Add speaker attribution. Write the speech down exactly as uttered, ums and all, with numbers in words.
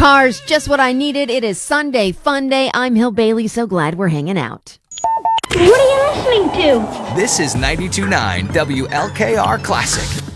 Speaker 1: cars, just what I needed. It is Sunday Fun Day. I'm Hill Bailey, so glad we're hanging out.
Speaker 2: What are you listening to?
Speaker 3: This is ninety-two point nine W L K R Classic.